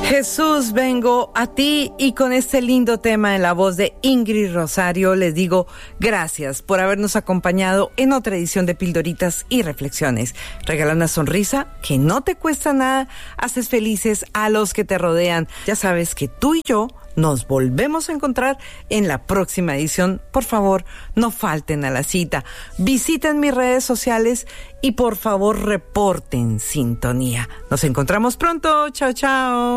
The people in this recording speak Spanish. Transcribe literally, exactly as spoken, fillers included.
Jesús, vengo a ti y con este lindo tema en la voz de Ingrid Rosario les digo gracias por habernos acompañado en otra edición de Pildoritas y Reflexiones. Regala una sonrisa que no te cuesta nada, haces felices a los que te rodean. Ya sabes que tú y yo nos volvemos a encontrar en la próxima edición. Por favor, no falten a la cita. Visiten mis redes sociales y por favor reporten sintonía. Nos encontramos pronto. Chao, chao.